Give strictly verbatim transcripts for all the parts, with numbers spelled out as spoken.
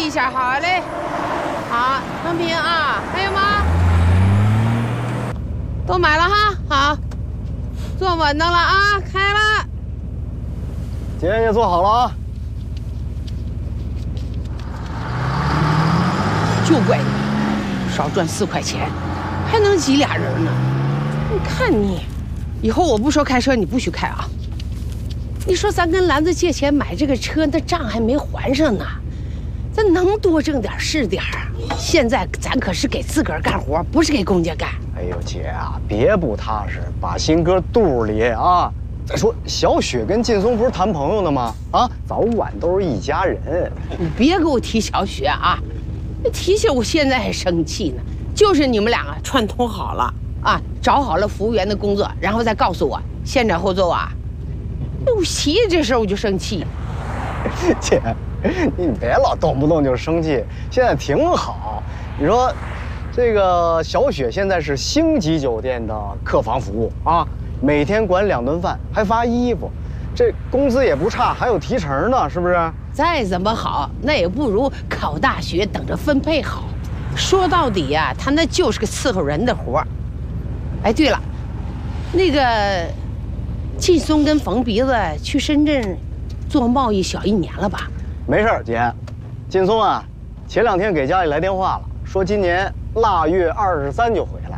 一下，好嘞。好，成品啊，还有吗？都买了哈，好，坐稳当了啊，开了。 姐也坐好了啊。 就怪你，少赚四块钱，还能挤俩人呢。你看你，以后我不说开车，你不许开啊。你说咱跟兰子借钱买这个车，那账还没还上呢，咱能多挣点是点儿。现在咱可是给自个儿干活，不是给公家干。 哎呦，姐啊，别不踏实，把心搁肚里啊。再说小雪跟劲松不是谈朋友呢吗？啊，早晚都是一家人。 你别给我提小雪啊，提起我现在还生气呢。就是你们两个串通好了啊，找好了服务员的工作，然后再告诉我先斩后奏啊。我提这事儿我就生气。 姐，你别老动不动就生气，现在挺好。你说，这个小雪现在是星级酒店的客房服务啊，每天管两顿饭，还发衣服，这工资也不差，还有提成呢，是不是？ 再怎么好，那也不如考大学等着分配好。说到底呀、啊，他那就是个伺候人的活儿。哎，对了，那个劲松跟冯鼻子去深圳做贸易小一年了吧？ 没事儿，姐。劲松啊，前两天给家里来电话了，说今年腊月二十三就回来。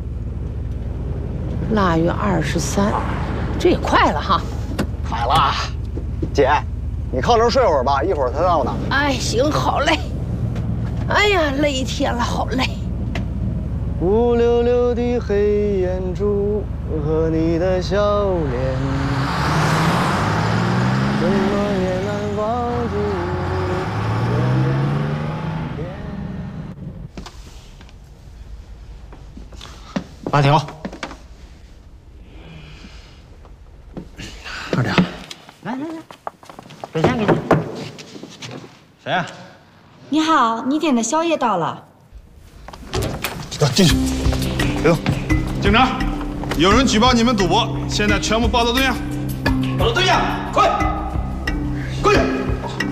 腊月二十三，这也快了哈。 快了，姐，你靠这儿睡会儿吧，一会儿他到呢。 哎，行，好嘞。哎呀，累一天了，好累。 乌溜溜的黑眼珠和你的笑脸，怎么也难忘记你。八条，二条， 来来来，给钱给钱。 谁呀？ 你好，你点的宵夜到了。 进去，别动。 警察，有人举报你们赌博，现在全部报到对象。 报到对象，快，快点！